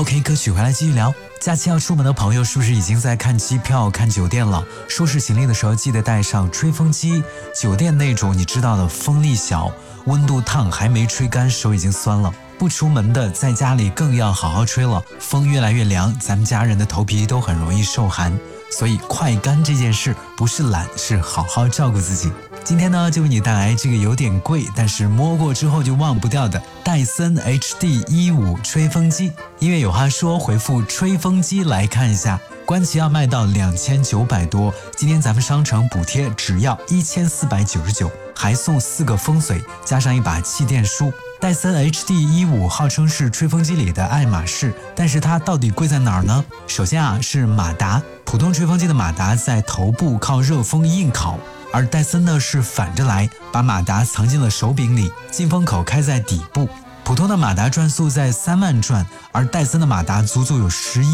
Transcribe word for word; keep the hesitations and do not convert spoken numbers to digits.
OK， 歌曲回来继续聊。假期要出门的朋友是不是已经在看机票、看酒店了？收拾行李的时候记得带上吹风机。酒店那种你知道的，风力小，温度烫，还没吹干手已经酸了。不出门的在家里更要好好吹了，风越来越凉，咱们家人的头皮都很容易受寒，所以快干这件事不是懒，是好好照顾自己。今天呢，就为你带来这个有点贵，但是摸过之后就忘不掉的戴森 H D 一五 吹风机。音乐有话说，回复吹风机来看一下，官旗要卖到两千九百多，今天咱们商城补贴只要一千四百九十九，还送四个风水，加上一把气垫梳。戴森 H D 一五 号称是吹风机里的爱马仕，但是它到底贵在哪儿呢？首先啊，是马达，普通吹风机的马达在头部靠热风硬烤，而戴森呢是反着来，把马达藏进了手柄里，进风口开在底部。普通的马达转速在三万转，而戴森的马达足足有十一